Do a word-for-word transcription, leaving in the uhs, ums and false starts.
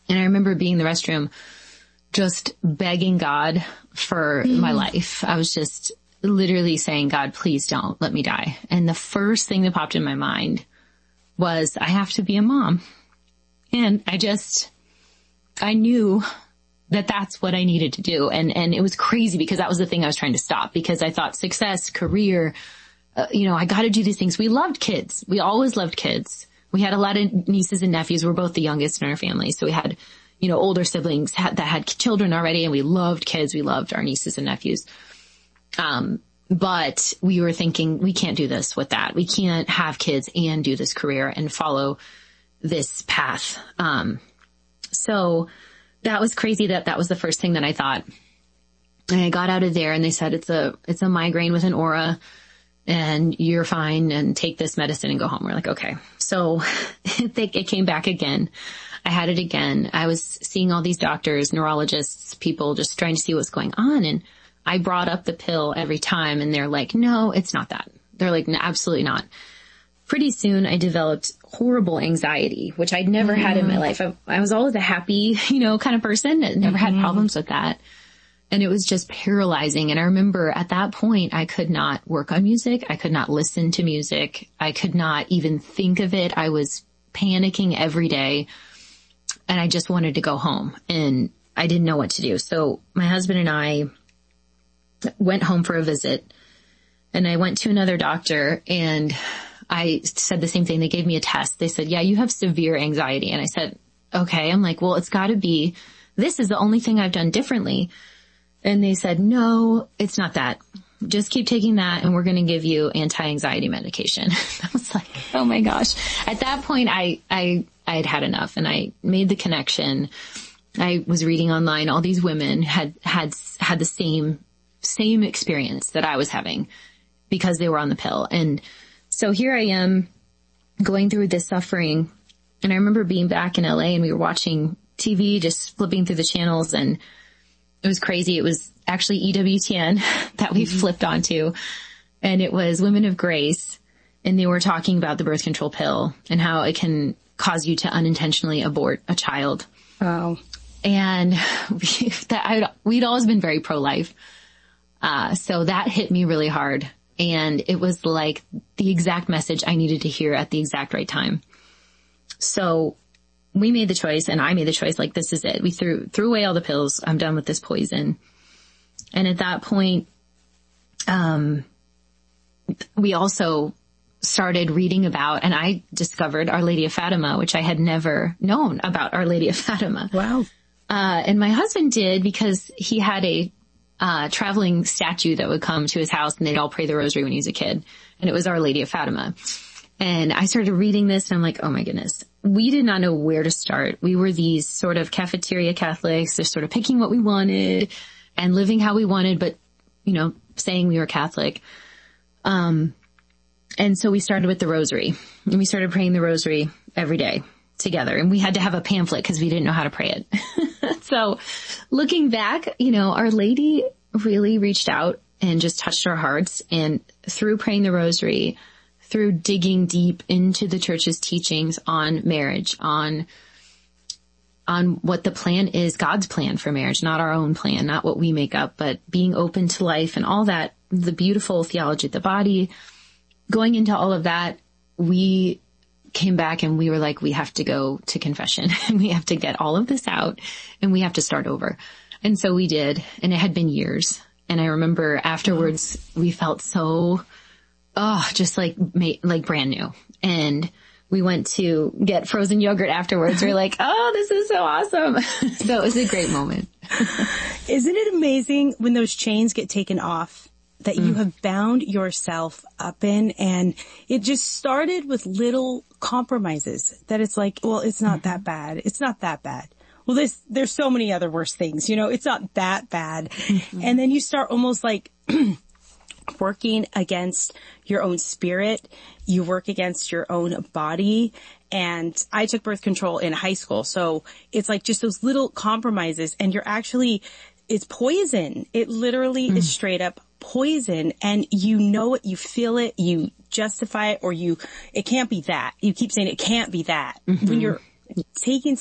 And I remember being in the restroom just begging God for mm. my life. I was just literally saying, God, please don't let me die. And the first thing that popped in my mind was I have to be a mom. And I just, I knew that that's what I needed to do. And, and it was crazy because that was the thing I was trying to stop, because I thought success, career, uh, you know, I got to do these things. We loved kids. We always loved kids. We had a lot of nieces and nephews. We're both the youngest in our family. So we had, you know, older siblings had, that had children already, and we loved kids. We loved our nieces and nephews. Um, but we were thinking, we can't do this with that. We can't have kids and do this career and follow this path. Um, so that was crazy that that was the first thing that I thought. And I got out of there and they said, it's a, it's a migraine with an aura and you're fine and take this medicine and go home. We're like, okay. So it came back again. I had it again. I was seeing all these doctors, neurologists, people just trying to see what's going on. And I brought up the pill every time and they're like, no, it's not that. They're like, no, absolutely not. Pretty soon I developed horrible anxiety, which I'd never mm-hmm. had in my life. I, I was always a happy, you know, kind of person. I never mm-hmm. had problems with that. And it was just paralyzing. And I remember at that point, I could not work on music. I could not listen to music. I could not even think of it. I was panicking every day and I just wanted to go home and I didn't know what to do. So my husband and I went home for a visit and I went to another doctor and I said the same thing. They gave me a test. They said, yeah, you have severe anxiety. And I said, okay. I'm like, well, it's gotta be, this is the only thing I've done differently. And they said, no, it's not that. Just keep taking that and we're going to give you anti-anxiety medication. I was like, oh my gosh. At that point, I, I, I had had enough and I made the connection. I was reading online. All these women had, had, had the same, same experience that I was having because they were on the pill. And so here I am going through this suffering. And I remember being back in L A and we were watching T V, just flipping through the channels, and it was crazy. It was actually E W T N that we mm-hmm. flipped onto, and it was Women of Grace, and they were talking about the birth control pill and how it can cause you to unintentionally abort a child. Wow. And we, that I'd, we'd always been very pro-life. Uh, so that hit me really hard. And it was like the exact message I needed to hear at the exact right time. So we made the choice, and I made the choice, like, this is it. We threw, threw away all the pills. I'm done with this poison. And at that point, um, we also started reading about, and I discovered Our Lady of Fatima, which I had never known about Our Lady of Fatima. Wow. Uh, and my husband did, because he had a, uh, traveling statue that would come to his house and they'd all pray the rosary when he was a kid. And it was Our Lady of Fatima. And I started reading this and I'm like, oh my goodness. We did not know where to start. We were these sort of cafeteria Catholics, just sort of picking what we wanted and living how we wanted, but, you know, saying we were Catholic. Um, and so we started with the rosary, and we started praying the rosary every day together. And we had to have a pamphlet because we didn't know how to pray it. So looking back, you know, Our Lady really reached out and just touched our hearts. And through praying the rosary, through digging deep into the church's teachings on marriage, on, on what the plan is, God's plan for marriage, not our own plan, not what we make up, but being open to life and all that, the beautiful theology of the body, going into all of that, we came back and we were like, we have to go to confession and we have to get all of this out and we have to start over. And so we did, and it had been years. And I remember afterwards we felt so, oh, just like, like brand new. And we went to get frozen yogurt afterwards. We're like, oh, this is so awesome. So it was a great moment. Isn't it amazing when those chains get taken off that mm. you have bound yourself up in? And it just started with little compromises that it's like, well, it's not that bad. It's not that bad. Well, there's, there's so many other worse things, you know, it's not that bad. Mm-hmm. And then you start almost like working against your own spirit. You work against your own body. And I took birth control in high school. So it's like just those little compromises, and you're actually, it's poison. It literally mm. is straight up poison, and you know it, you feel it, you justify it, or you, it can't be that. You keep saying it can't be that. Mm-hmm. When you're taking